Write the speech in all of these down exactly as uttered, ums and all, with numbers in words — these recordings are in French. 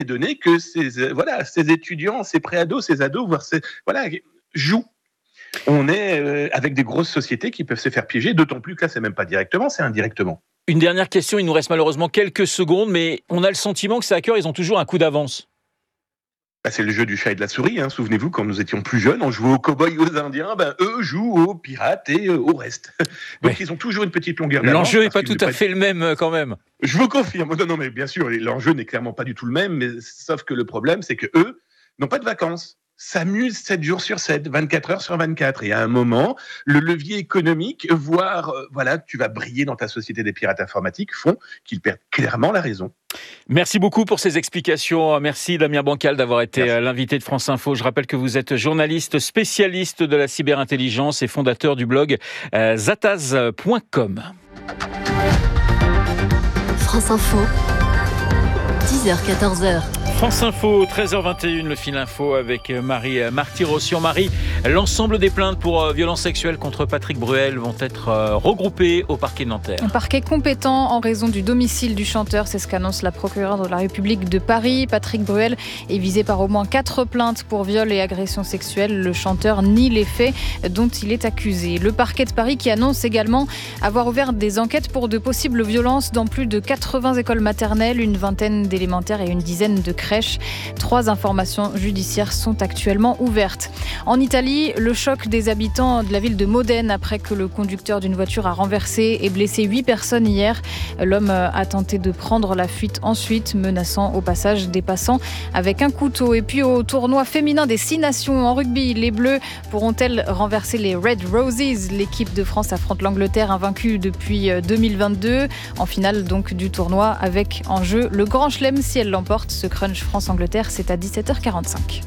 donné que ces, voilà, ces étudiants, ces préados, ces ados, voire ces, voilà, jouent. On est euh, avec des grosses sociétés qui peuvent se faire piéger, d'autant plus que là, c'est même pas directement, c'est indirectement. Une dernière question, il nous reste malheureusement quelques secondes, mais on a le sentiment que ces hackers, ils ont toujours un coup d'avance. Bah, c'est le jeu du chat et de la souris, hein. Souvenez-vous, quand nous étions plus jeunes, on jouait aux cow-boys et aux indiens, ben, eux jouent aux pirates et euh, au reste. Donc, ouais. Ils ont toujours une petite longueur d'avance. L'enjeu n'est pas tout à pas... fait le même quand même. Je vous confirme. Non, non, mais bien sûr, l'enjeu n'est clairement pas du tout le même, mais sauf que le problème, c'est que eux n'ont pas de vacances. S'amusent sept jours sur sept, vingt-quatre heures sur vingt-quatre. Et à un moment, le levier économique, voire euh, voilà, que tu vas briller dans ta société des pirates informatiques, font qu'ils perdent clairement la raison. Merci beaucoup pour ces explications. Merci Damien Bancal d'avoir été Merci. l'invité de France Info. Je rappelle que vous êtes journaliste spécialiste de la cyberintelligence et fondateur du blog euh, zataz point com. France Info, dix heures quatorze heures. France Info, treize heures vingt et une, le fil info avec Marie Marty-Rossian. Marie, l'ensemble des plaintes pour violences sexuelles contre Patrick Bruel vont être regroupées au parquet de Nanterre. Un parquet compétent en raison du domicile du chanteur, c'est ce qu'annonce la procureure de la République de Paris. Patrick Bruel est visé par au moins quatre plaintes pour viol et agression sexuelle. Le chanteur nie les faits dont il est accusé. Le parquet de Paris qui annonce également avoir ouvert des enquêtes pour de possibles violences dans plus de quatre-vingts écoles maternelles, une vingtaine d'élémentaires et une dizaine de crèches. Trois informations judiciaires sont actuellement ouvertes. En Italie, le choc des habitants de la ville de Modène après que le conducteur d'une voiture a renversé et blessé huit personnes hier. L'homme a tenté de prendre la fuite ensuite, menaçant au passage des passants avec un couteau. Et puis au tournoi féminin des six nations en rugby, les Bleus pourront-elles renverser les Red Roses? L'équipe de France affronte l'Angleterre, invaincue depuis deux mille vingt-deux. En finale donc du tournoi avec en jeu le Grand Chelem si elle l'emporte. Ce crunch France-Angleterre, c'est à dix-sept heures quarante-cinq.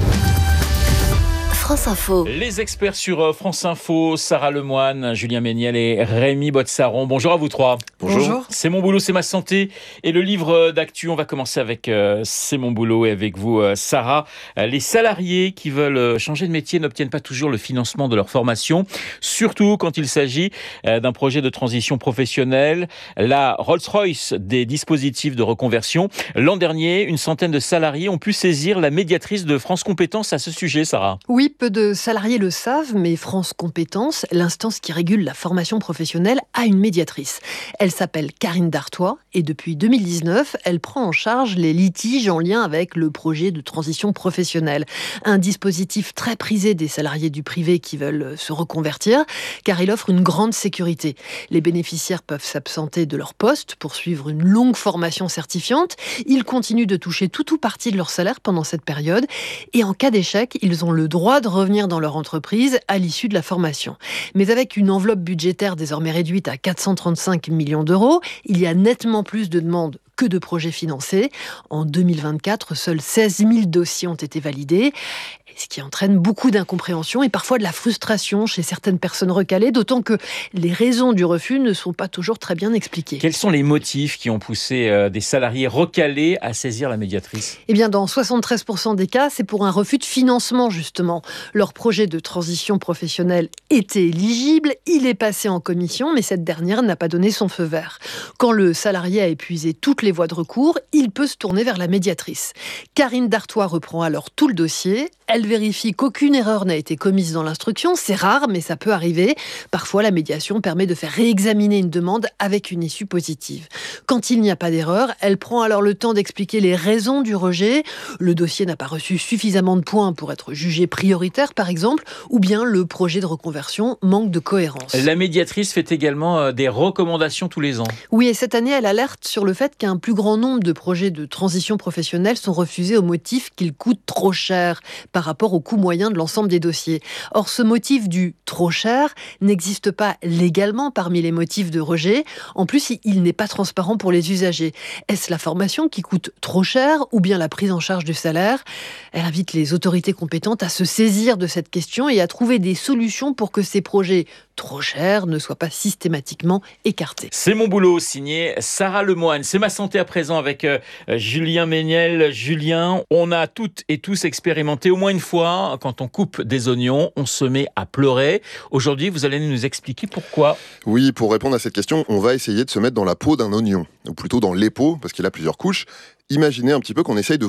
France Info. Les experts sur France Info, Sarah Lemoine, Julien Méniel et Rémi Botsaron. Bonjour à vous trois. Bonjour. Bonjour. C'est mon boulot, c'est ma santé. Et le livre d'actu, on va commencer avec euh, C'est mon boulot et avec vous, euh, Sarah. Euh, les salariés qui veulent changer de métier n'obtiennent pas toujours le financement de leur formation, surtout quand il s'agit euh, d'un projet de transition professionnelle. La Rolls-Royce des dispositifs de reconversion. L'an dernier, une centaine de salariés ont pu saisir la médiatrice de France Compétences à ce sujet, Sarah. Oui, peu de salariés le savent, mais France Compétences, l'instance qui régule la formation professionnelle, a une médiatrice. Elle s'appelle Karine Dartois et depuis deux mille dix-neuf, elle prend en charge les litiges en lien avec le projet de transition professionnelle. Un dispositif très prisé des salariés du privé qui veulent se reconvertir, car il offre une grande sécurité. Les bénéficiaires peuvent s'absenter de leur poste pour suivre une longue formation certifiante. Ils continuent de toucher tout ou partie de leur salaire pendant cette période et en cas d'échec, ils ont le droit de revenir dans leur entreprise à l'issue de la formation. Mais avec une enveloppe budgétaire désormais réduite à quatre cent trente-cinq millions d'euros, il y a nettement plus de demandes que de projets financés. En deux mille vingt-quatre, seuls seize mille dossiers ont été validés, ce qui entraîne beaucoup d'incompréhension et parfois de la frustration chez certaines personnes recalées, d'autant que les raisons du refus ne sont pas toujours très bien expliquées. Quels sont les motifs qui ont poussé euh, des salariés recalés à saisir la médiatrice ? Eh bien, dans soixante-treize pour cent des cas, c'est pour un refus de financement, justement. Leur projet de transition professionnelle était éligible, il est passé en commission, mais cette dernière n'a pas donné son feu vert. Quand le salarié a épuisé toutes les voies de recours, il peut se tourner vers la médiatrice. Karine Dartois reprend alors tout le dossier. Elle vérifie qu'aucune erreur n'a été commise dans l'instruction. C'est rare, mais ça peut arriver. Parfois, la médiation permet de faire réexaminer une demande avec une issue positive. Quand il n'y a pas d'erreur, elle prend alors le temps d'expliquer les raisons du rejet. Le dossier n'a pas reçu suffisamment de points pour être jugé prioritaire, par exemple, ou bien le projet de reconversion manque de cohérence. La médiatrice fait également des recommandations tous les ans. Oui, et cette année, elle alerte sur le fait qu'un plus grand nombre de projets de transition professionnelle sont refusés au motif qu'ils coûtent trop cher par rapport au coût moyen de l'ensemble des dossiers. Or, ce motif du trop cher n'existe pas légalement parmi les motifs de rejet. En plus, il n'est pas transparent pour les usagers. Est-ce la formation qui coûte trop cher ou bien la prise en charge du salaire ? Elle invite les autorités compétentes à se saisir de cette question et à trouver des solutions pour que ces projets trop chers ne soient pas systématiquement écartés. C'est mon boulot, signé Sarah Lemoine. C'est ma santé à présent avec euh, Julien Méniel. Julien, on a toutes et tous expérimenté au moins une fois, quand on coupe des oignons, on se met à pleurer. Aujourd'hui, vous allez nous expliquer pourquoi. Oui, pour répondre à cette question, on va essayer de se mettre dans la peau d'un oignon, ou plutôt dans l'épeau, parce qu'il a plusieurs couches. imaginez un petit peu qu'on essaye de